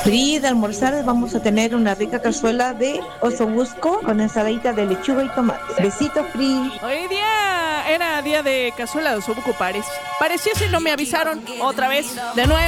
Pri, de almorzar vamos a tener una rica cazuela de osobuco con ensaladita de lechuga y tomate. Besitos, Pri. Hoy día era día de cazuela de osobuco, parece. Pareciese, no me avisaron otra vez, de nuevo.